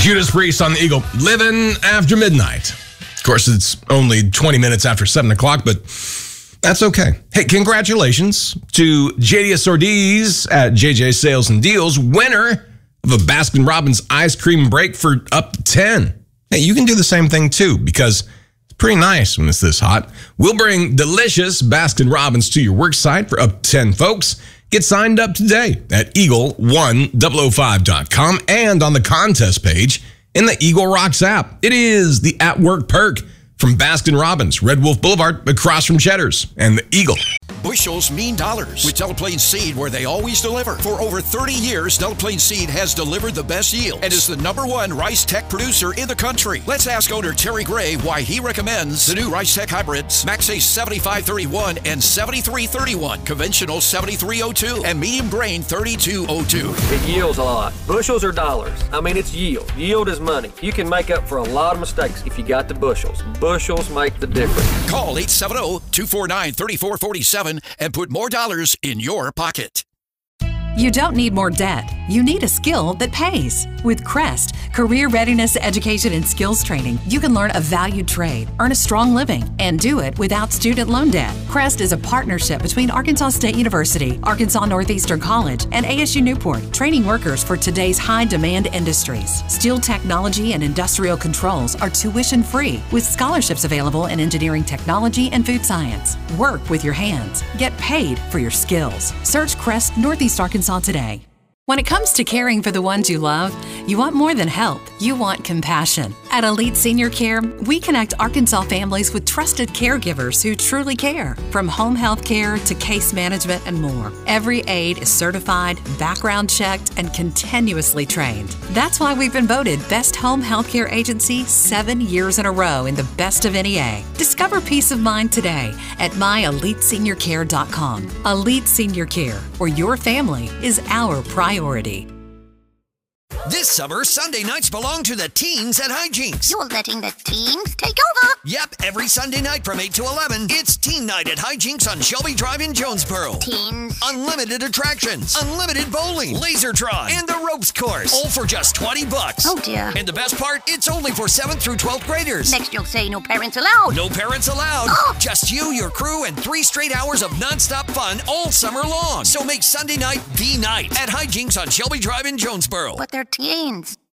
Judas Priest on the Eagle, Living After Midnight. Of course, it's only 20 minutes after 7 o'clock, but that's okay. Hey, congratulations to JDS Ortiz at JJ Sales and Deals, winner of a Baskin-Robbins ice cream break for up to 10. Hey, you can do the same thing too, because it's pretty nice when it's this hot. We'll bring delicious Baskin-Robbins to your work site for up to 10 folks. Get signed up today at eagle1005.com and on the contest page in the Eagle Rocks app. It is the at work perk from Baskin-Robbins, Red Wolf Boulevard, across from Cheddar's, and the Eagle. Bushels mean dollars with Delaplane Seed, where they always deliver. For over 30 years, Delaplane Seed has delivered the best yield and is the #1 rice tech producer in the country. Let's ask owner Terry Gray why he recommends the new rice tech hybrids, Max Ace 7531 and 7331, conventional 7302, and medium grain 3202. It yields a lot. Bushels are dollars. I mean, it's yield. Yield is money. You can make up for a lot of mistakes if you got the bushels. Bushels make the difference. Call 870-249-3447 and put more dollars in your pocket. You don't need more debt. You need a skill that pays. With Crest, Career Readiness Education and Skills Training, you can learn a valued trade, earn a strong living, and do it without student loan debt. Crest is a partnership between Arkansas State University, Arkansas Northeastern College, and ASU Newport, training workers for today's high-demand industries. Steel technology and industrial controls are tuition-free, with scholarships available in engineering technology and food science. Work with your hands. Get paid for your skills. Search Crest Northeast Arkansas today. When it comes to caring for the ones you love, you want more than help. You want compassion. At Elite Senior Care, we connect Arkansas families with trusted caregivers who truly care. From home health care to case management and more. Every aide is certified, background checked, and continuously trained. That's why we've been voted Best Home Healthcare Agency 7 years in a row in the Best of NEA. Discover peace of mind today at myeliteseniorcare.com. Elite Senior Care, where your family is our priority. This summer, Sunday nights belong to the teens at Hijinks. You're letting the teens take over? Yep, every Sunday night from 8 to 11, it's Teen Night at Hijinks on Shelby Drive in Jonesboro. Teens. Unlimited attractions, unlimited bowling, Lasertron, and the ropes course, all for just $20. Oh dear. And the best part, it's only for 7th through 12th graders. Next you'll say no parents allowed. No parents allowed. Oh. Just you, your crew, and 3 straight hours of nonstop fun all summer long. So make Sunday night the night at Hijinks on Shelby Drive in Jonesboro. But they're teens.